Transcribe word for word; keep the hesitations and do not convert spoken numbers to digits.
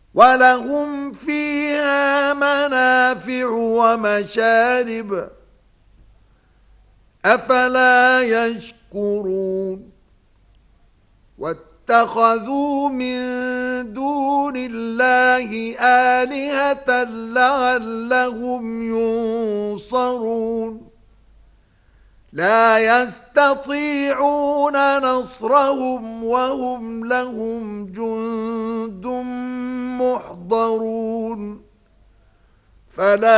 وَلَهُمْ فِيهَا مَنَافِعُ وَمَشَارِبُ أَفَلَا يَشْكُرُونَ وَاتَّخَذُوا مِن دُونِ اللَّهِ آلِهَةً لَعَلَّهُمْ يُنصَرُونَ لَا يَسْتَطِيعُونَ نَصْرَهُمْ وَهُمْ لَهُمْ جُندٌ مُحْضَرُونَ فَلَا